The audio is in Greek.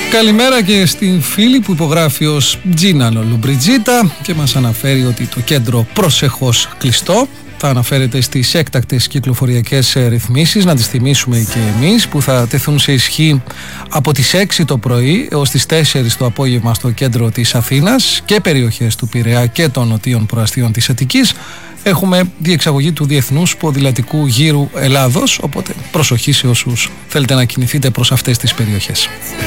Καλημέρα και στην φίλη που υπογράφει ως Τζίνα Λολουμπριτζίτα και μας αναφέρει ότι το κέντρο προσεχώς κλειστό. Θα αναφέρεται στις έκτακτες κυκλοφοριακές ρυθμίσεις, να τις θυμίσουμε και εμείς, που θα τεθούν σε ισχύ από τις 6 το πρωί έως τις 4 το απόγευμα στο κέντρο της Αθήνας και περιοχές του Πειραιά και των νοτίων προαστίων της Αττικής. Έχουμε διεξαγωγή του Διεθνούς Ποδηλατικού Γύρου Ελλάδος, οπότε προσοχή σε όσους θέλετε να κινηθείτε προς αυτές τις περιοχές.